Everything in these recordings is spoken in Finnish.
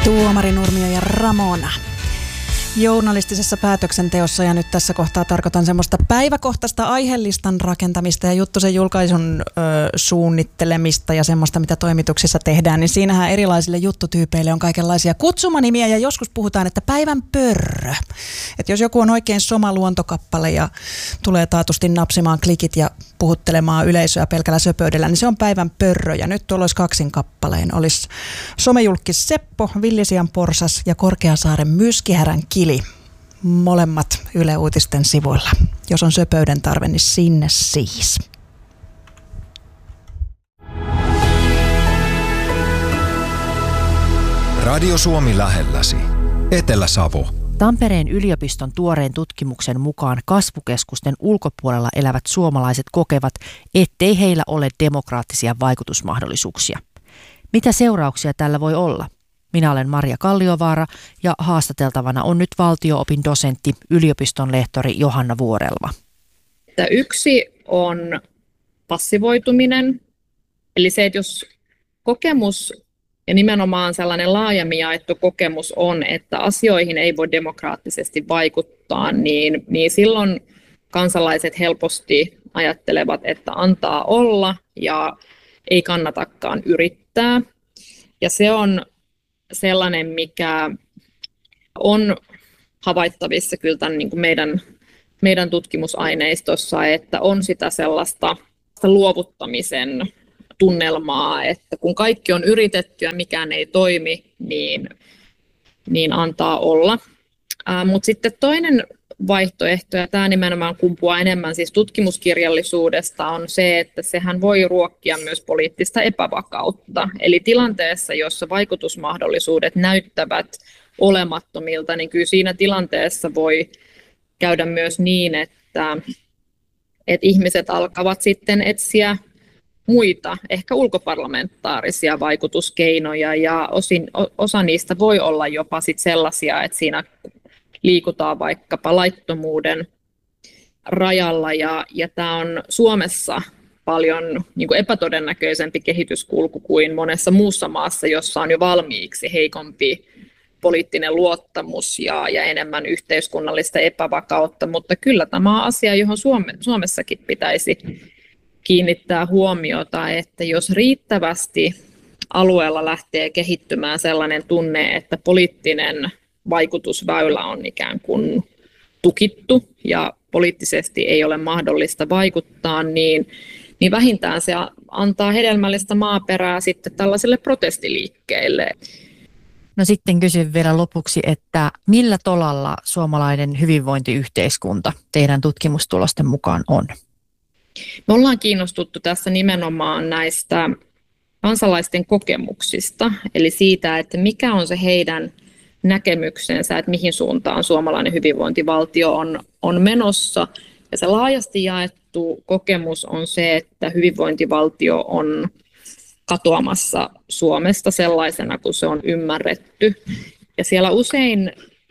Tuomari Nurmio ja Ramona. Journalistisessa päätöksenteossa, ja nyt tässä kohtaa tarkoitan semmoista päiväkohtaista aihelistan rakentamista ja Juttusen julkaisun suunnittelemista ja semmoista, mitä toimituksissa tehdään, niin siinähän erilaisille juttutyypeille on kaikenlaisia kutsumanimiä ja joskus puhutaan, että päivän pörrö. Että jos joku on oikein soma luontokappale ja tulee taatusti napsimaan klikit ja puhuttelemaan yleisöä pelkällä söpöydellä, niin se on päivän pörrö. Ja nyt tuolla olisi kaksin kappaleen. Olisi somejulkis Seppo, Villisian porsas ja Korkeasaaren myskihärän kili. Molemmat Yle Uutisten sivuilla. Jos on söpöyden tarve, niin sinne siis. Radio Suomi lähelläsi. Etelä-Savo. Tampereen yliopiston tuoreen tutkimuksen mukaan kasvukeskusten ulkopuolella elävät suomalaiset kokevat, ettei heillä ole demokraattisia vaikutusmahdollisuuksia. Mitä seurauksia tällä voi olla? Minä olen Maria Kalliovaara ja haastateltavana on nyt valtio-opin dosentti, yliopiston lehtori Johanna Vuorelma. Yksi on passivoituminen, eli se, että jos kokemus ja nimenomaan sellainen laajemmin jaettu kokemus on, että asioihin ei voi demokraattisesti vaikuttaa, niin silloin kansalaiset helposti ajattelevat, että antaa olla ja ei kannatakaan yrittää. Ja se on sellainen, mikä on havaittavissa kyllä tämän niin kuin meidän tutkimusaineistossa, että on sitä sellaista luovuttamisen tunnelmaa, että kun kaikki on yritetty ja mikään ei toimi, niin antaa olla. Mutta sitten toinen vaihtoehto, ja tämä nimenomaan kumpuaa enemmän siis tutkimuskirjallisuudesta, on se, että sehän voi ruokkia myös poliittista epävakautta. Eli tilanteessa, jossa vaikutusmahdollisuudet näyttävät olemattomilta, niin kyllä siinä tilanteessa voi käydä myös niin, että ihmiset alkavat sitten etsiä muita, ehkä ulkoparlamentaarisia vaikutuskeinoja, ja osa niistä voi olla jopa sit sellaisia, että siinä liikutaan vaikkapa laittomuuden rajalla, ja tämä on Suomessa paljon niin kuin epätodennäköisempi kehityskulku kuin monessa muussa maassa, jossa on jo valmiiksi heikompi poliittinen luottamus ja enemmän yhteiskunnallista epävakautta, mutta kyllä tämä on asia, johon Suomessakin pitäisi kiinnittää huomiota, että jos riittävästi alueella lähtee kehittymään sellainen tunne, että poliittinen vaikutusväylä on ikään kuin tukittu ja poliittisesti ei ole mahdollista vaikuttaa, niin vähintään se antaa hedelmällistä maaperää sitten tällaisille protestiliikkeille. No sitten kysyn vielä lopuksi, että millä tolalla suomalainen hyvinvointiyhteiskunta teidän tutkimustulosten mukaan on? Me ollaan kiinnostuttu tässä nimenomaan näistä kansalaisten kokemuksista, eli siitä, että mikä on se heidän näkemyksensä, että mihin suuntaan suomalainen hyvinvointivaltio on menossa. Ja se laajasti jaettu kokemus on se, että hyvinvointivaltio on katoamassa Suomesta sellaisena, kuin se on ymmärretty. Ja siellä usein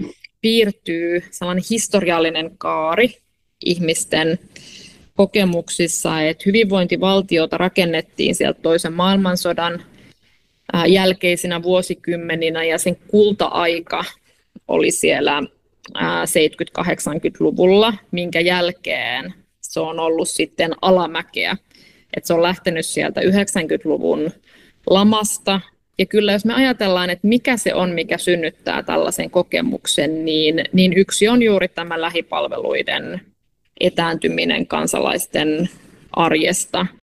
piirtyy sellainen historiallinen kaari ihmisten kokemuksissa, että hyvinvointivaltiota rakennettiin sieltä toisen maailmansodan jälkeisinä vuosikymmeninä, ja sen kulta-aika oli siellä 70-80-luvulla, minkä jälkeen se on ollut sitten alamäkeä. Että se on lähtenyt sieltä 90-luvun lamasta. Ja kyllä jos me ajatellaan, että mikä se on, mikä synnyttää tällaisen kokemuksen, niin yksi on juuri tämä lähipalveluiden etääntyminen kansalaisten arjesta.